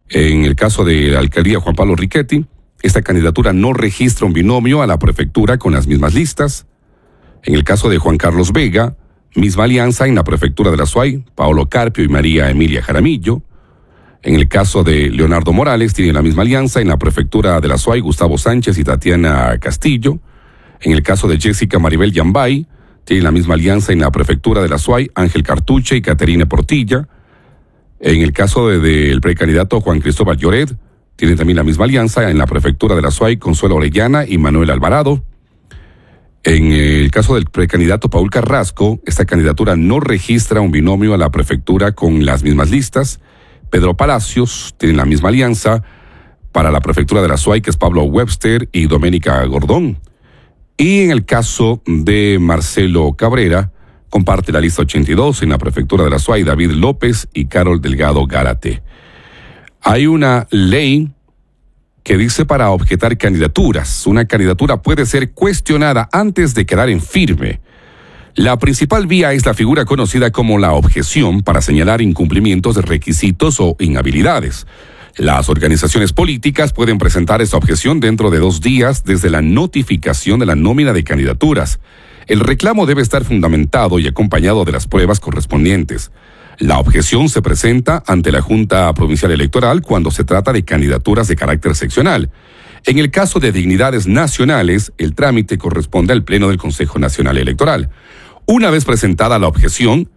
En el caso de la alcaldía Juan Pablo Riquetti, esta candidatura no registra un binomio a la prefectura con las mismas listas. En el caso de Juan Carlos Vega, misma alianza en la prefectura de la SUAY, Paolo Carpio y María Emilia Jaramillo. En el caso de Leonardo Morales, tiene la misma alianza en la prefectura de la SUAY, Gustavo Sánchez y Tatiana Castillo. En el caso de Jessica Maribel Yambay, tiene la misma alianza en la prefectura de la SUAY, Ángel Cartuche y Caterina Portilla. En el caso del precandidato Juan Cristóbal Lloret, tiene también la misma alianza en la prefectura de la SUAY, Consuelo Orellana y Manuel Alvarado. En el caso del precandidato Paul Carrasco, esta candidatura no registra un binomio a la prefectura con las mismas listas. Pedro Palacios tiene la misma alianza para la prefectura de la SUAY, que es Pablo Webster y Doménica Gordón. Y en el caso de Marcelo Cabrera, comparte la lista 82 en la prefectura de la SUAY, David López y Carol Delgado Gárate. Hay una ley que dice para objetar candidaturas, una candidatura puede ser cuestionada antes de quedar en firme. La principal vía es la figura conocida como la objeción para señalar incumplimientos de requisitos o inhabilidades. Las organizaciones políticas pueden presentar esta objeción dentro de 2 días desde la notificación de la nómina de candidaturas. El reclamo debe estar fundamentado y acompañado de las pruebas correspondientes. La objeción se presenta ante la Junta Provincial Electoral cuando se trata de candidaturas de carácter seccional. En el caso de dignidades nacionales, el trámite corresponde al Pleno del Consejo Nacional Electoral. Una vez presentada la objeción,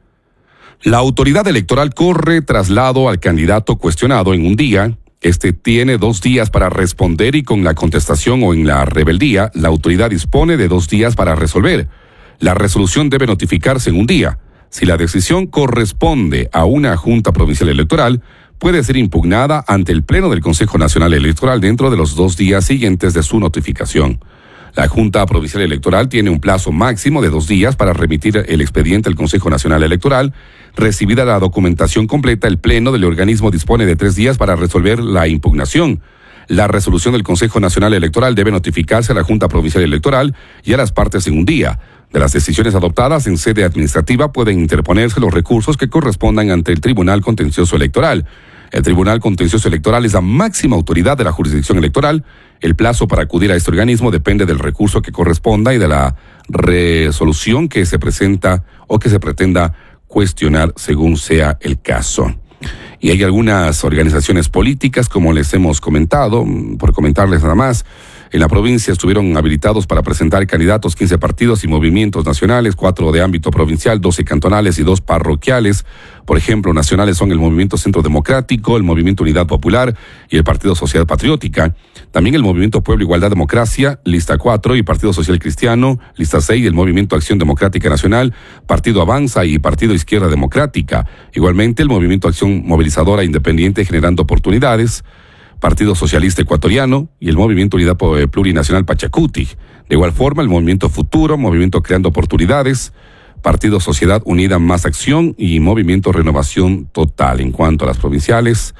la autoridad electoral corre traslado al candidato cuestionado en un día. Este tiene 2 días para responder y con la contestación o en la rebeldía, la autoridad dispone de 2 días para resolver. La resolución debe notificarse en un día. Si la decisión corresponde a una Junta Provincial Electoral, puede ser impugnada ante el Pleno del Consejo Nacional Electoral dentro de los 2 días siguientes de su notificación. La Junta Provincial Electoral tiene un plazo máximo de 2 días para remitir el expediente al Consejo Nacional Electoral. Recibida la documentación completa, el Pleno del organismo dispone de 3 días para resolver la impugnación. La resolución del Consejo Nacional Electoral debe notificarse a la Junta Provincial Electoral y a las partes en un día. De las decisiones adoptadas en sede administrativa pueden interponerse los recursos que correspondan ante el Tribunal Contencioso Electoral. El Tribunal Contencioso Electoral es la máxima autoridad de la jurisdicción electoral. El plazo para acudir a este organismo depende del recurso que corresponda y de la resolución que se presenta o que se pretenda cuestionar según sea el caso. Y hay algunas organizaciones políticas, como les hemos comentado, por comentarles nada más. En la provincia estuvieron habilitados para presentar candidatos 15 partidos y movimientos nacionales, 4 de ámbito provincial, 12 cantonales y 2 parroquiales. Por ejemplo, nacionales son el Movimiento Centro Democrático, el Movimiento Unidad Popular y el Partido Sociedad Patriótica. También el Movimiento Pueblo, Igualdad, Democracia, lista 4, y Partido Social Cristiano, lista 6, el Movimiento Acción Democrática Nacional, Partido Avanza y Partido Izquierda Democrática. Igualmente el Movimiento Acción Movilizadora Independiente Generando Oportunidades, Partido Socialista Ecuatoriano y el Movimiento Unidad Plurinacional Pachacuti. De igual forma, el Movimiento Futuro, Movimiento Creando Oportunidades, Partido Sociedad Unida Más Acción y Movimiento Renovación Total. En cuanto a las provinciales,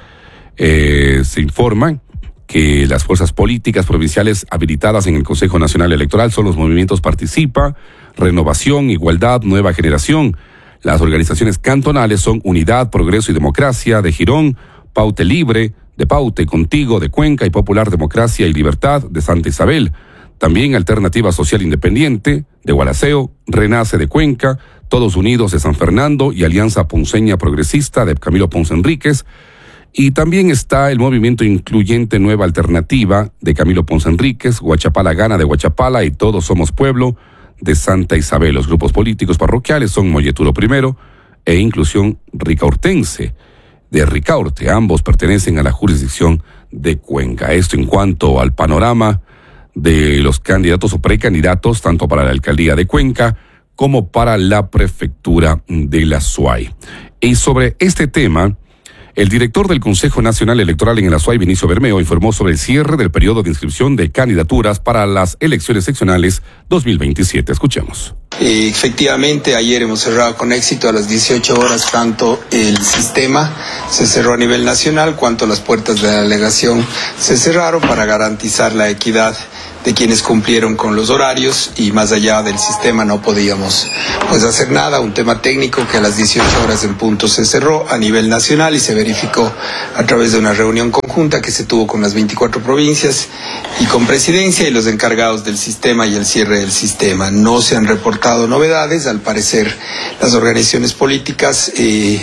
se informa que las fuerzas políticas provinciales habilitadas en el Consejo Nacional Electoral son los movimientos Participa, Renovación, Igualdad, Nueva Generación. Las organizaciones cantonales son Unidad, Progreso y Democracia de Girón, Paute Libre de Paute, Contigo de Cuenca y Popular Democracia y Libertad de Santa Isabel. También Alternativa Social Independiente de Gualaceo, Renace de Cuenca, Todos Unidos de San Fernando y Alianza Ponceña Progresista de Camilo Ponce Enríquez. Y también está el Movimiento Incluyente Nueva Alternativa de Camilo Ponce Enríquez, Guachapala Gana de Guachapala y Todos Somos Pueblo de Santa Isabel. Los grupos políticos parroquiales son Molleturo I e Inclusión Ricaurtense de Ricaurte. Ambos pertenecen a la jurisdicción de Cuenca. Esto en cuanto al panorama de los candidatos o precandidatos, tanto para la alcaldía de Cuenca como para la prefectura de la SUAY. Y sobre este tema, el director del Consejo Nacional Electoral en el SUAY, Vinicio Bermeo, informó sobre el cierre del periodo de inscripción de candidaturas para las elecciones seccionales 2027. Escuchemos. Efectivamente, ayer hemos cerrado con éxito a las 18 horas, tanto el sistema se cerró a nivel nacional, cuanto las puertas de la delegación se cerraron para garantizar la equidad de quienes cumplieron con los horarios, y más allá del sistema no podíamos pues hacer nada. Un tema técnico que a las 18 horas en punto se cerró a nivel nacional y se verificó a través de una reunión conjunta que se tuvo con las 24 provincias y con Presidencia y los encargados del sistema y el cierre del sistema. No se han reportado novedades. Al parecer las organizaciones políticas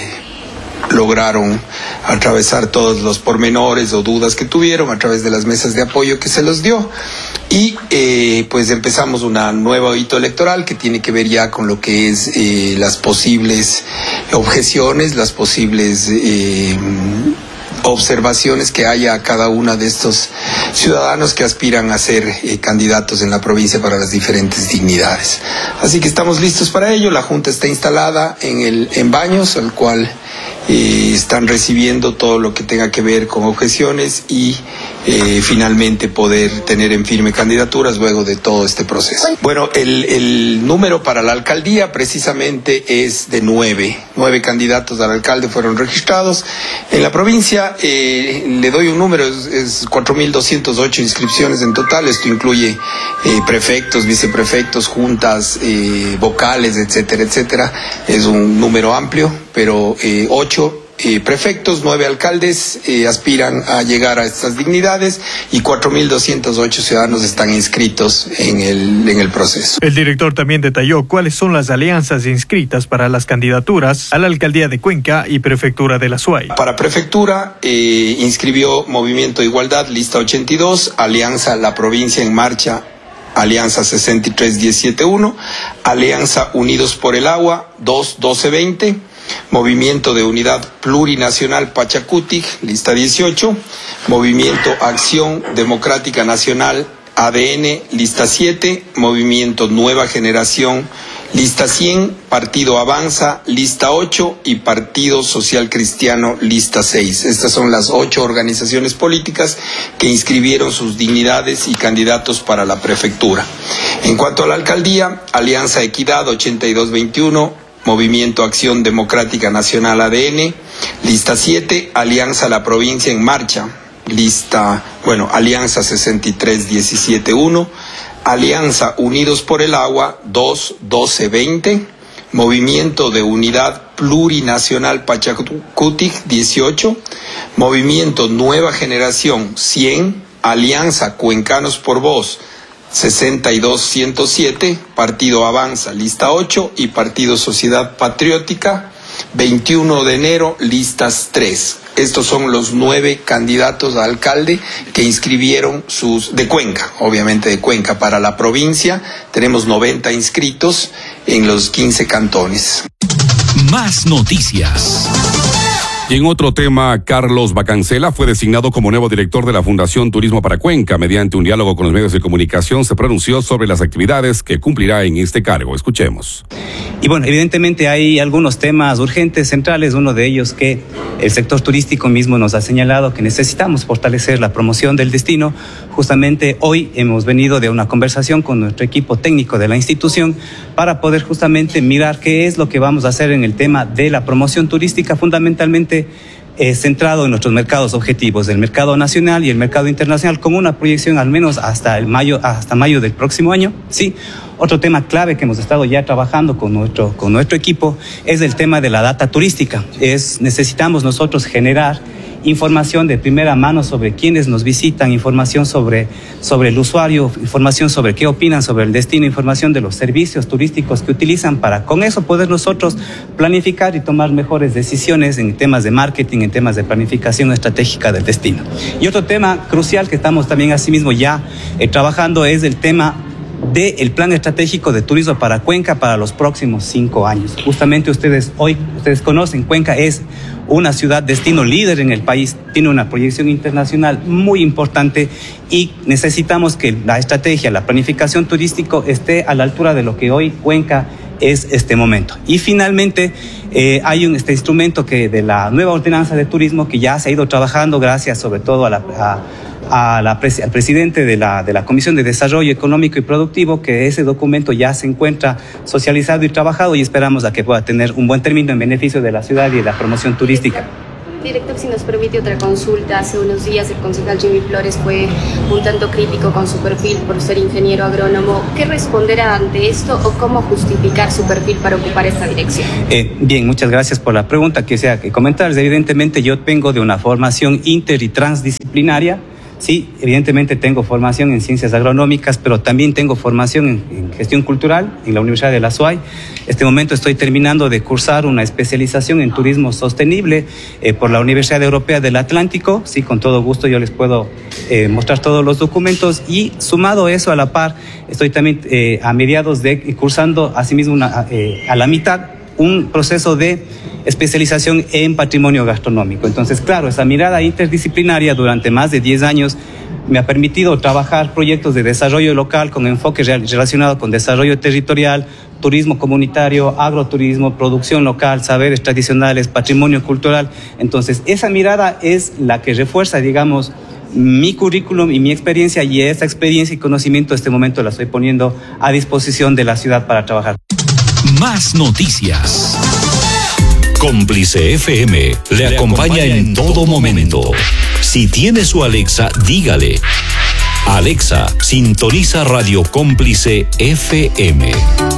lograron atravesar todos los pormenores o dudas que tuvieron a través de las mesas de apoyo que se los dio, y pues empezamos una nueva hito electoral que tiene que ver ya con lo que es las posibles objeciones, las posibles observaciones que haya a cada uno de estos ciudadanos que aspiran a ser candidatos en la provincia para las diferentes dignidades. Así que estamos listos para ello. La Junta está instalada en Baños, al cual están recibiendo todo lo que tenga que ver con objeciones y finalmente poder tener en firme candidaturas luego de todo este proceso. Bueno, el número para la alcaldía precisamente es de 9. 9 candidatos al alcalde fueron registrados en la provincia. Le doy un número, es 4.208 inscripciones en total. Esto incluye prefectos, viceprefectos, juntas, vocales, etcétera, etcétera. Es un número amplio, pero 8 prefectos, 9 alcaldes aspiran a llegar a estas dignidades y 4.208 ciudadanos están inscritos en el proceso. El director también detalló cuáles son las alianzas inscritas para las candidaturas a la alcaldía de Cuenca y prefectura de la Suay. Para prefectura inscribió Movimiento de Igualdad, lista 82, Alianza La Provincia en Marcha, Alianza 63171, Alianza Unidos por el Agua 1220, Movimiento de Unidad Plurinacional Pachacutic, lista 18, Movimiento Acción Democrática Nacional ADN, lista 7, Movimiento Nueva Generación, lista 100, Partido Avanza, lista 8 y Partido Social Cristiano, lista 6. Estas son las 8 organizaciones políticas que inscribieron sus dignidades y candidatos para la prefectura. En cuanto a la alcaldía, Alianza Equidad 8221, Movimiento Acción Democrática Nacional ADN, lista 7, Alianza La Provincia en Marcha, Alianza 63171, Alianza Unidos por el Agua 1220, Movimiento de Unidad Plurinacional Pachacutic 18, Movimiento Nueva Generación 100, Alianza Cuencanos por Voz 62107, Partido Avanza, lista 8 y Partido Sociedad Patriótica, 21 de enero, listas 3. Estos son los 9 candidatos a alcalde que inscribieron de Cuenca, obviamente de Cuenca. Para la provincia tenemos 90 inscritos en los 15 cantones. Más noticias. Y en otro tema, Carlos Bacancela fue designado como nuevo director de la Fundación Turismo para Cuenca. Mediante un diálogo con los medios de comunicación se pronunció sobre las actividades que cumplirá en este cargo. Escuchemos. Y bueno, evidentemente hay algunos temas urgentes, centrales, uno de ellos que el sector turístico mismo nos ha señalado que necesitamos fortalecer la promoción del destino. Justamente hoy hemos venido de una conversación con nuestro equipo técnico de la institución para poder justamente mirar qué es lo que vamos a hacer en el tema de la promoción turística, fundamentalmente centrado en nuestros mercados objetivos, el mercado nacional y el mercado internacional, con una proyección al menos hasta mayo del próximo año. Sí. Otro tema clave que hemos estado ya trabajando con nuestro equipo es el tema de la data turística. Necesitamos nosotros generar información de primera mano sobre quiénes nos visitan, información sobre el usuario, información sobre qué opinan sobre el destino, información de los servicios turísticos que utilizan para con eso poder nosotros planificar y tomar mejores decisiones en temas de marketing, en temas de planificación estratégica del destino. Y otro tema crucial que estamos también asimismo ya trabajando es el tema del plan estratégico de turismo para Cuenca para los próximos 5 años. Justamente ustedes conocen, Cuenca es una ciudad destino líder en el país, tiene una proyección internacional muy importante y necesitamos que la estrategia, la planificación turística esté a la altura de lo que hoy Cuenca es este momento. Y finalmente hay este instrumento que de la nueva ordenanza de turismo que ya se ha ido trabajando gracias sobre todo al presidente de la Comisión de Desarrollo Económico y Productivo, que ese documento ya se encuentra socializado y trabajado y esperamos a que pueda tener un buen término en beneficio de la ciudad y de la promoción turística. Director, si nos permite otra consulta, hace unos días el concejal Jimmy Flores fue un tanto crítico con su perfil por ser ingeniero agrónomo. ¿Qué responderá ante esto o cómo justificar su perfil para ocupar esta dirección? Bien, muchas gracias por la pregunta. Quisiera comentarles, evidentemente yo vengo de una formación inter y transdisciplinaria. Sí, evidentemente tengo formación en ciencias agronómicas, pero también tengo formación en gestión cultural en la Universidad de la SUAY. En este momento estoy terminando de cursar una especialización en turismo sostenible por la Universidad Europea del Atlántico. Sí, con todo gusto yo les puedo mostrar todos los documentos, y sumado eso a la par, estoy también a mediados de cursando asimismo a la mitad un proceso de especialización en patrimonio gastronómico. Entonces, claro, esa mirada interdisciplinaria durante más de 10 años me ha permitido trabajar proyectos de desarrollo local con enfoque relacionado con desarrollo territorial, turismo comunitario, agroturismo, producción local, saberes tradicionales, patrimonio cultural. Entonces, esa mirada es la que refuerza, digamos, mi currículum y mi experiencia, y esa experiencia y conocimiento en este momento la estoy poniendo a disposición de la ciudad para trabajar. Más noticias. Cómplice FM le acompaña en todo momento. Si tiene su Alexa, dígale: Alexa, sintoniza Radio Cómplice FM.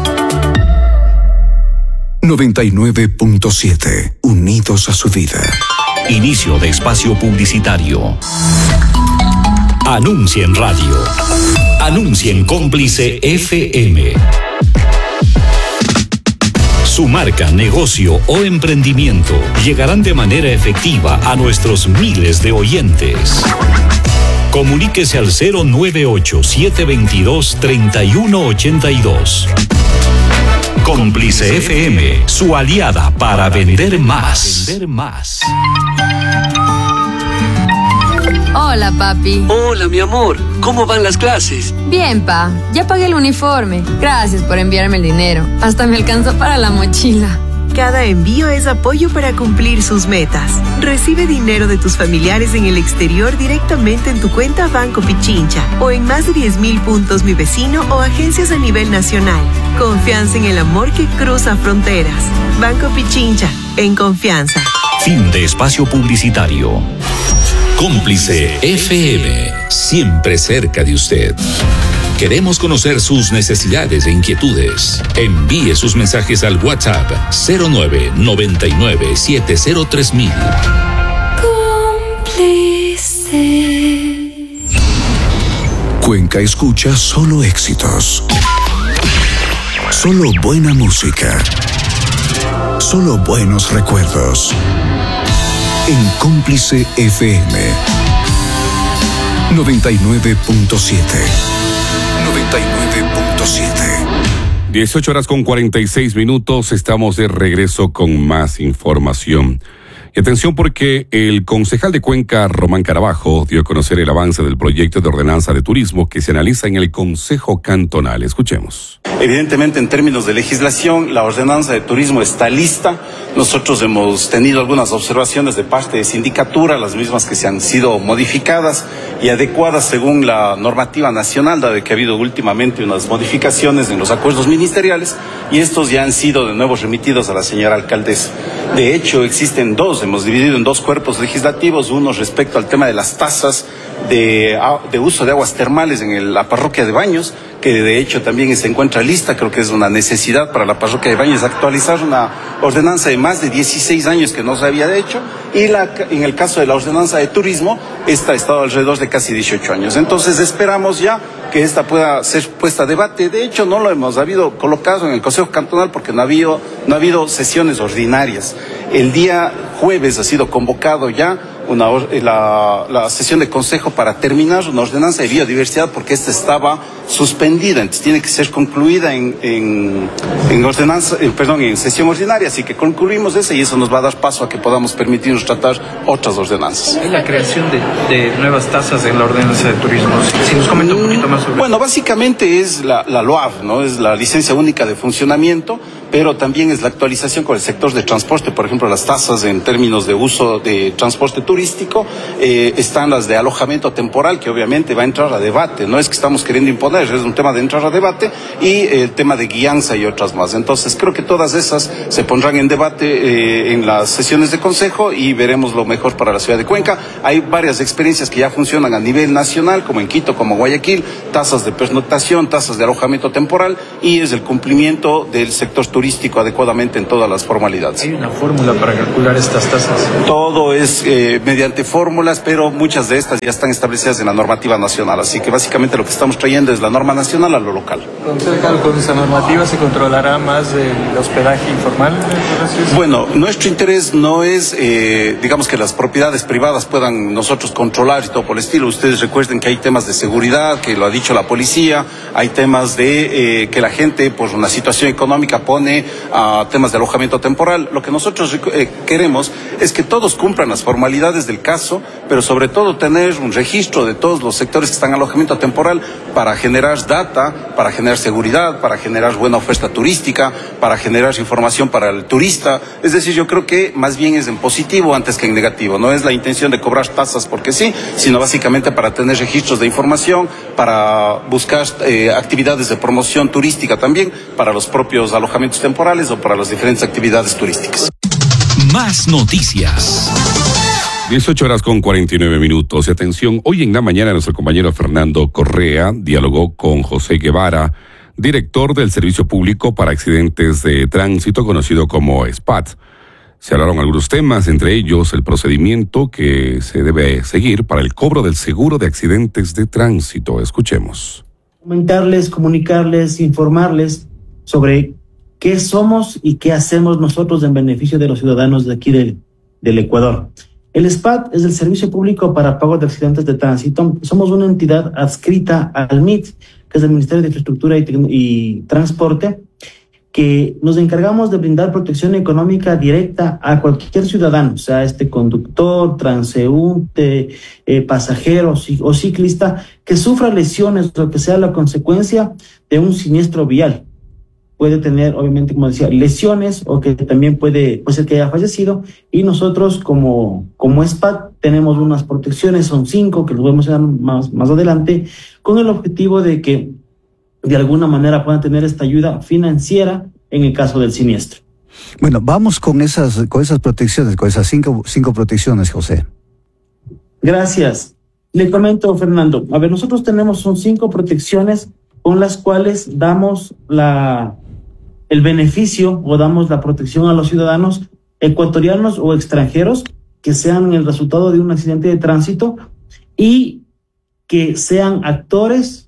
99.7, unidos a su vida. Inicio de espacio publicitario. Anuncia en radio. Anuncia en Cómplice FM. Su marca, negocio o emprendimiento llegarán de manera efectiva a nuestros miles de oyentes. Comuníquese al 098-722-3182. Cómplice FM, su aliada para vender más. Hola, papi. Hola, mi amor. ¿Cómo van las clases? Bien, pa. Ya pagué el uniforme. Gracias por enviarme el dinero. Hasta me alcanzó para la mochila. Cada envío es apoyo para cumplir sus metas. Recibe dinero de tus familiares en el exterior directamente en tu cuenta Banco Pichincha o en más de 10.000 puntos Mi Vecino o agencias a nivel nacional. Confianza en el amor que cruza fronteras. Banco Pichincha, en confianza. Fin de espacio publicitario. Cómplice FM, siempre cerca de usted. Queremos conocer sus necesidades e inquietudes. Envíe sus mensajes al WhatsApp 0999703000. Cómplice. Cuenca escucha solo éxitos. Solo buena música. Solo buenos recuerdos. En Cómplice FM 99.7. 99.7. 18:46. Estamos de regreso con más información. Y atención, porque el concejal de Cuenca, Román Carabajo, dio a conocer el avance del proyecto de ordenanza de turismo que se analiza en el Consejo Cantonal. Escuchemos. Evidentemente, en términos de legislación, la ordenanza de turismo está lista. Nosotros hemos tenido algunas observaciones de parte de sindicatura, las mismas que se han sido modificadas y adecuadas según la normativa nacional, dado que ha habido últimamente unas modificaciones en los acuerdos ministeriales, y estos ya han sido de nuevo remitidos a la señora alcaldesa. De hecho, existen dos, hemos dividido en dos cuerpos legislativos, uno respecto al tema de las tasas de uso de aguas termales en la parroquia de Baños, que de hecho también se encuentra lista. Creo que es una necesidad para la parroquia de Baños actualizar una ordenanza de más de 16 años que no se había hecho, y en el caso de la ordenanza de turismo, esta ha estado alrededor de casi 18 años. Entonces esperamos ya que esta pueda ser puesta a debate. De hecho, no lo hemos habido colocado en el Consejo Cantonal porque no ha habido sesiones ordinarias. El día jueves ha sido convocado ya la sesión de consejo para terminar una ordenanza de biodiversidad, porque esta estaba suspendida, entonces tiene que ser concluida en sesión ordinaria, así que concluimos esa, y eso nos va a dar paso a que podamos permitirnos tratar otras ordenanzas. ¿Hay la creación de nuevas tasas en la ordenanza de turismo? Si nos comenta un poquito más sobre Bueno, básicamente es la LOAF, ¿no? Es la licencia única de funcionamiento, pero también es la actualización con el sector de transporte. Por ejemplo, las tasas en términos de uso de transporte turístico, están las de alojamiento temporal, que obviamente va a entrar a debate. No es que estamos queriendo imponer, es un tema de entrar a debate, y el tema de guianza y otras más. Entonces, creo que todas esas se pondrán en debate en las sesiones de consejo y veremos lo mejor para la ciudad de Cuenca. Hay varias experiencias que ya funcionan a nivel nacional, como en Quito, como Guayaquil, tasas de pernoctación, tasas de alojamiento temporal, y es el cumplimiento del sector turístico adecuadamente en todas las formalidades. ¿Hay una fórmula para calcular estas tasas? Todo es mediante fórmulas, pero muchas de estas ya están establecidas en la normativa nacional, así que básicamente lo que estamos trayendo es la norma nacional a lo local. ¿Con esa normativa se controlará más el hospedaje informal? Bueno, nuestro interés no es, digamos, que las propiedades privadas puedan nosotros controlar y todo por el estilo. Ustedes recuerden que hay temas de seguridad, que lo ha dicho la policía, hay temas de que la gente, por una situación económica, pone a temas de alojamiento temporal. Lo que nosotros queremos es que todos cumplan las formalidades del caso, pero sobre todo tener un registro de todos los sectores que están en alojamiento temporal para generar data, para generar seguridad, para generar buena oferta turística, para generar información para el turista. Es decir, yo creo que más bien es en positivo antes que en negativo. No es la intención de cobrar tasas porque sí, sino básicamente para tener registros de información, para buscar actividades de promoción turística también, para los propios alojamientos temporales o para las diferentes actividades turísticas. Más noticias. 18:49. Y atención, hoy en la mañana nuestro compañero Fernando Correa dialogó con José Guevara, director del Servicio Público para Accidentes de Tránsito, conocido como SPAT. Se hablaron algunos temas, entre ellos el procedimiento que se debe seguir para el cobro del seguro de accidentes de tránsito. Escuchemos. Comentarles, comunicarles, informarles sobre qué somos y qué hacemos nosotros en beneficio de los ciudadanos de aquí del Ecuador. El SPAT es el Servicio Público para Pago de Accidentes de Tránsito. Somos una entidad adscrita al MIT, que es el Ministerio de Infraestructura y Transporte, que nos encargamos de brindar protección económica directa a cualquier ciudadano, sea conductor, transeúnte, pasajero o ciclista, que sufra lesiones o que sea la consecuencia de un siniestro vial. Puede tener, obviamente, como decía, lesiones, o que también puede ser que haya fallecido, y nosotros como SPAT tenemos unas protecciones, son 5, que los vamos a dar más adelante, con el objetivo de que de alguna manera puedan tener esta ayuda financiera en el caso del siniestro. Bueno, vamos con esas protecciones, con esas cinco protecciones, José. Gracias. Le comento, Fernando. A ver, nosotros son 5 protecciones con las cuales damos el beneficio o damos la protección a los ciudadanos ecuatorianos o extranjeros que sean el resultado de un accidente de tránsito y que sean actores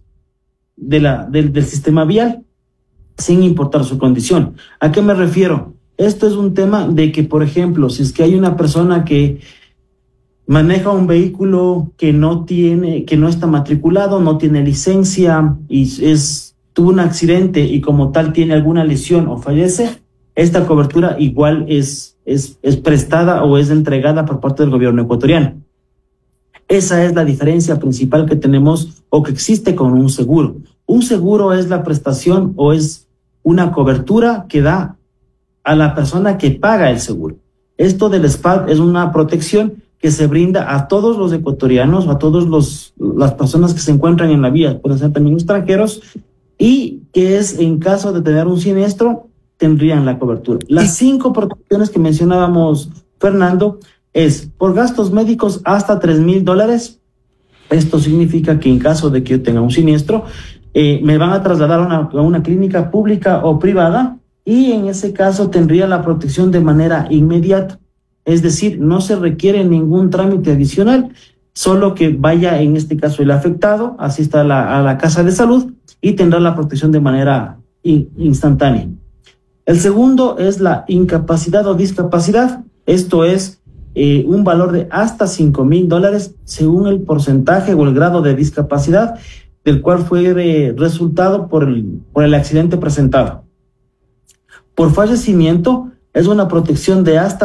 del sistema vial, sin importar su condición. ¿A qué me refiero? Esto es un tema de que, por ejemplo, si es que hay una persona que maneja un vehículo que no está matriculado, no tiene licencia y tuvo un accidente y como tal tiene alguna lesión o fallece, esta cobertura igual es prestada o es entregada por parte del gobierno ecuatoriano. Esa es la diferencia principal que tenemos o que existe con un seguro. Un seguro es la prestación o es una cobertura que da a la persona que paga el seguro. Esto del SPAT es una protección que se brinda a todos los ecuatorianos, a todas las personas que se encuentran en la vía, pueden ser también extranjeros, y que es en caso de tener un siniestro, tendrían la cobertura. Las 5 protecciones que mencionábamos, Fernando, es por gastos médicos hasta $3,000. Esto significa que en caso de que yo tenga un siniestro, me van a trasladar a una clínica pública o privada y en ese caso tendría la protección de manera inmediata. Es decir, no se requiere ningún trámite adicional, solo que vaya, en este caso, el afectado, asista a la casa de salud y tendrá la protección de manera instantánea. El segundo es la incapacidad o discapacidad. Esto es un valor de hasta $5,000 según el porcentaje o el grado de discapacidad del cual fue resultado por el accidente presentado. Por fallecimiento es una protección de hasta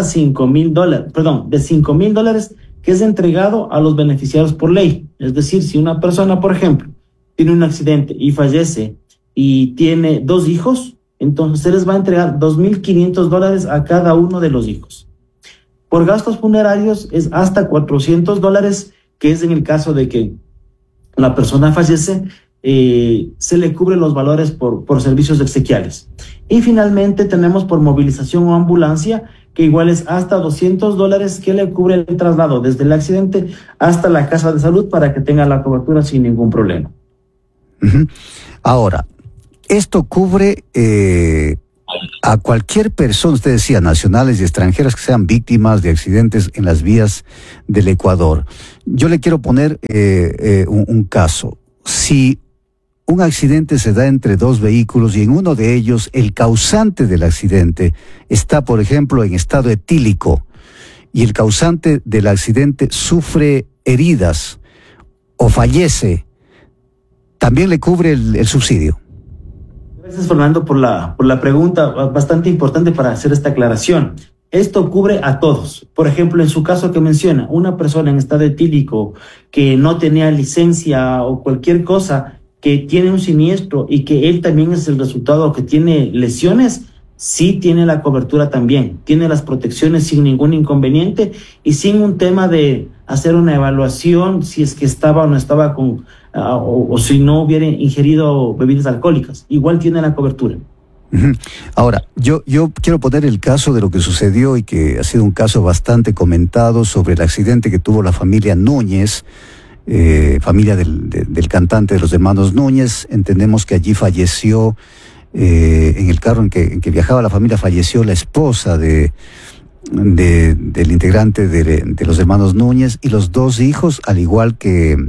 $5,000 que es entregado a los beneficiarios por ley. Es decir, si una persona, por ejemplo, tiene un accidente y fallece y tiene 2 hijos, entonces se les va a entregar $2,500 a cada uno de los hijos. Por gastos funerarios es hasta $400, que es en el caso de que la persona fallece, se le cubren los valores por servicios exequiales. Y finalmente tenemos por movilización o ambulancia, que igual es hasta $200 que le cubre el traslado desde el accidente hasta la casa de salud para que tenga la cobertura sin ningún problema. Ahora, esto cubre a cualquier persona, usted decía, nacionales y extranjeras que sean víctimas de accidentes en las vías del Ecuador. Yo le quiero poner un caso. Si un accidente se da entre dos vehículos y en uno de ellos el causante del accidente está, por ejemplo, en estado etílico y el causante del accidente sufre heridas o fallece, ¿también le cubre el subsidio? Gracias, Fernando, por la pregunta, bastante importante para hacer esta aclaración. Esto cubre a todos. Por ejemplo, en su caso que menciona, una persona en estado etílico que no tenía licencia o cualquier cosa, que tiene un siniestro y que él también es el resultado que tiene lesiones, sí tiene la cobertura también, tiene las protecciones sin ningún inconveniente y sin un tema de hacer una evaluación si es que estaba o no estaba con, o si no hubiera ingerido bebidas alcohólicas, igual tiene la cobertura. Ahora, yo quiero poner el caso de lo que sucedió y que ha sido un caso bastante comentado sobre el accidente que tuvo la familia Núñez, familia del cantante de los hermanos Núñez. Entendemos que allí falleció, en el carro en que viajaba la familia, falleció la esposa del integrante de los hermanos Núñez y los dos hijos, al igual que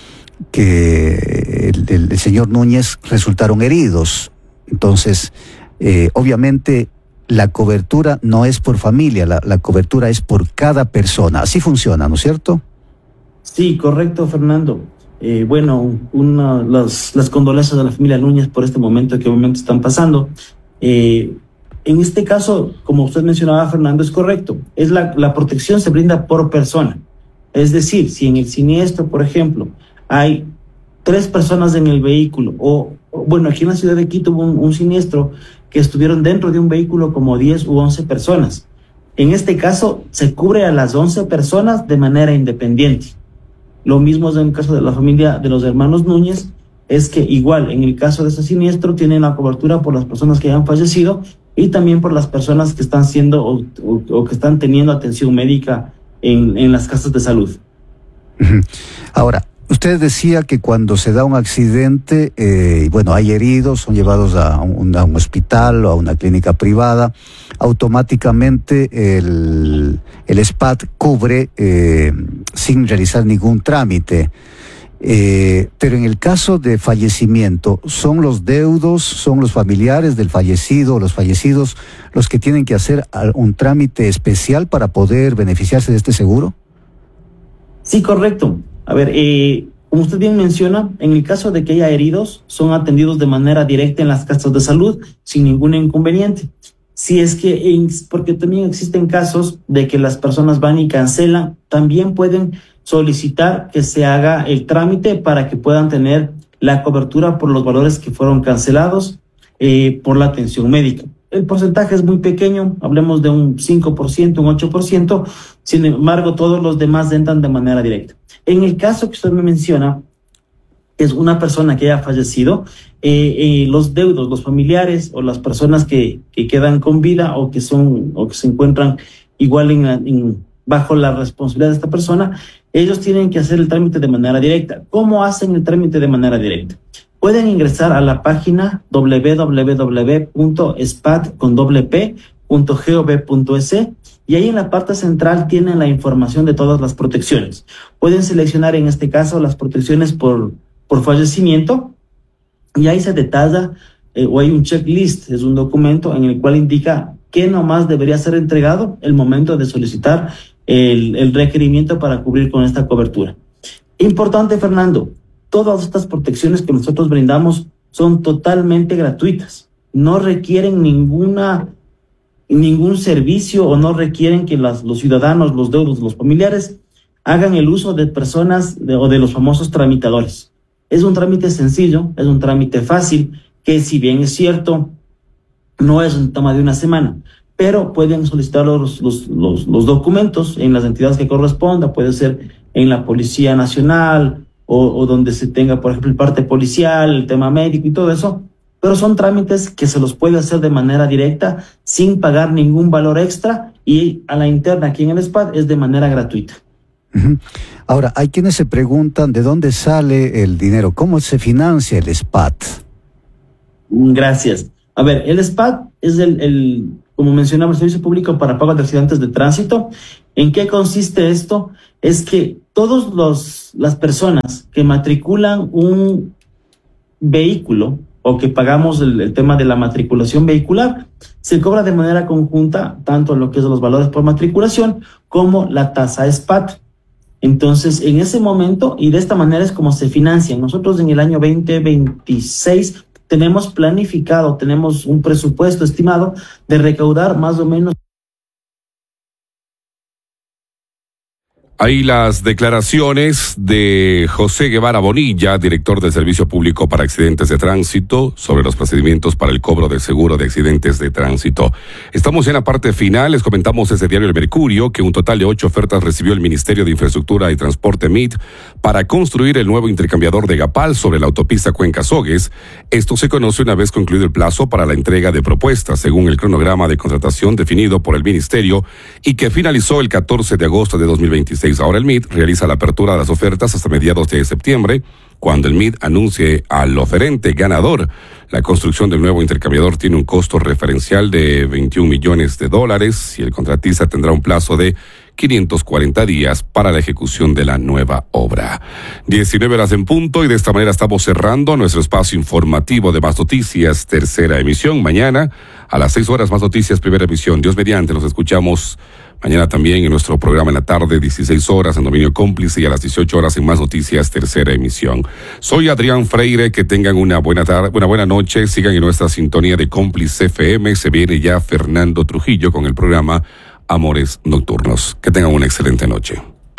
el señor Núñez, resultaron heridos. Entonces, obviamente, la cobertura no es por familia, la cobertura es por cada persona. Así funciona, ¿no es cierto? Sí, correcto, Fernando. Las condolencias de la familia Núñez por este momento que obviamente están pasando. En este caso, como usted mencionaba, Fernando, es correcto. La protección se brinda por persona. Es decir, si en el siniestro, por ejemplo, hay 3 personas en el vehículo, aquí en la ciudad de Quito hubo un siniestro que estuvieron dentro de un vehículo como 10 u 11 personas. En este caso, se cubre a las 11 personas de manera independiente. Lo mismo es en el caso de la familia de los hermanos Núñez, es que igual en el caso de ese siniestro tienen la cobertura por las personas que han fallecido y también por las personas que están siendo o que están teniendo atención médica en las casas de salud. Ahora, usted decía que cuando se da un accidente, hay heridos, son llevados a un hospital o a una clínica privada, automáticamente el SPAT cubre sin realizar ningún trámite. Pero en el caso de fallecimiento, ¿son los deudos, son los familiares del fallecido, los fallecidos, los que tienen que hacer un trámite especial para poder beneficiarse de este seguro? Sí, correcto. A ver, como usted bien menciona, en el caso de que haya heridos, son atendidos de manera directa en las casas de salud sin ningún inconveniente. Si es que, porque también existen casos de que las personas van y cancelan, también pueden solicitar que se haga el trámite para que puedan tener la cobertura por los valores que fueron cancelados por la atención médica. El porcentaje es muy pequeño, hablemos de un 5%, un 8%, sin embargo todos los demás entran de manera directa. En el caso que usted me menciona, es una persona que haya fallecido, los deudos, los familiares o las personas que quedan con vida o que se encuentran igual bajo la responsabilidad de esta persona, ellos tienen que hacer el trámite de manera directa. ¿Cómo hacen el trámite de manera directa? Pueden ingresar a la página www.spat.gov.es y ahí en la parte central tienen la información de todas las protecciones. Pueden seleccionar en este caso las protecciones por fallecimiento y ahí se detalla o hay un checklist, es un documento en el cual indica qué nomás debería ser entregado el momento de solicitar el requerimiento para cubrir con esta cobertura. Importante, Fernando, todas estas protecciones que nosotros brindamos son totalmente gratuitas, no requieren ningún servicio o no requieren que los ciudadanos, los deudos, los familiares hagan el uso de personas o de los famosos tramitadores. Es un trámite sencillo, es un trámite fácil, que si bien es cierto, No es un tema de una semana, pero pueden solicitar los documentos en las entidades que corresponda, puede ser en la Policía Nacional o donde se tenga, por ejemplo, el parte policial, el tema médico y todo eso, pero son trámites que se los puede hacer de manera directa sin pagar ningún valor extra, y a la interna aquí en el SPAT es de manera gratuita. Uh-huh. Ahora, hay quienes se preguntan de dónde sale el dinero, cómo se financia el SPAT. Gracias. A ver, el SPAT es como mencionaba, el Servicio Público para Pago de Accidentes de Tránsito. ¿En qué consiste esto? Es que todas las personas que matriculan un vehículo o que pagamos el tema de la matriculación vehicular, se cobra de manera conjunta tanto lo que es los valores por matriculación como la tasa SPAT. Entonces, en ese momento, y de esta manera es como se financian. Nosotros en el año 2026 tenemos planificado, tenemos un presupuesto estimado de recaudar más o menos. Ahí las declaraciones de José Guevara Bonilla, director del Servicio Público para Accidentes de Tránsito, sobre los procedimientos para el cobro del seguro de accidentes de tránsito. Estamos en la parte final. Les comentamos desde Diario El Mercurio que un total de 8 ofertas recibió el Ministerio de Infraestructura y Transporte MIT para construir el nuevo intercambiador de Gapal sobre la autopista Cuenca-Sogues. Esto se conoce una vez concluido el plazo para la entrega de propuestas, según el cronograma de contratación definido por el Ministerio y que finalizó el 14 de agosto de 2026. Ahora el MIT realiza la apertura de las ofertas hasta mediados de septiembre, cuando el MIT anuncie al oferente ganador. La construcción del nuevo intercambiador tiene un costo referencial de $21 millones y el contratista tendrá un plazo de 540 días para la ejecución de la nueva obra. 19 horas en punto, y de esta manera estamos cerrando nuestro espacio informativo de Más Noticias, tercera emisión. Mañana a las 6 horas Más Noticias, primera emisión. Dios mediante, nos escuchamos mañana también en nuestro programa en la tarde, 16 horas en Dominio Cómplice, y a las 18 horas en Más Noticias, tercera emisión. Soy Adrián Freire, que tengan una buena tarde, una buena noche. Sigan en nuestra sintonía de Cómplice FM. Se viene ya Fernando Trujillo con el programa Amores Nocturnos. Que tengan una excelente noche.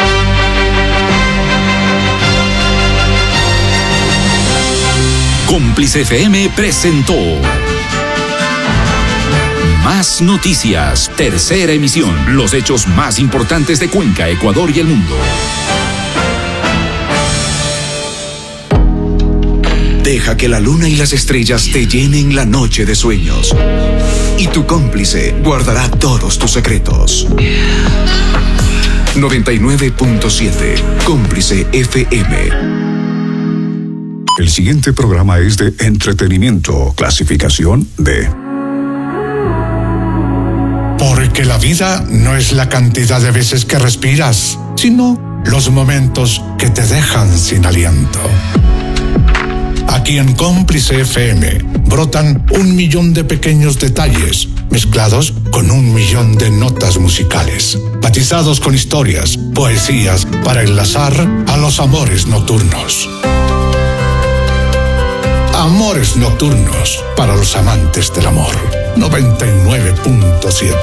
Cómplice FM presentó Más Noticias, tercera emisión. Los hechos más importantes de Cuenca, Ecuador y el mundo. Deja que la luna y las estrellas te llenen la noche de sueños. Y tu cómplice guardará todos tus secretos. 99.7 Cómplice FM. El siguiente programa es de entretenimiento, clasificación D. Porque la vida no es la cantidad de veces que respiras, sino los momentos que te dejan sin aliento. Aquí en Cómplice FM brotan 1 millón de pequeños detalles mezclados con 1 millón de notas musicales, batizados con historias, poesías para enlazar a los amores nocturnos. Amores Nocturnos para los amantes del amor. 99.7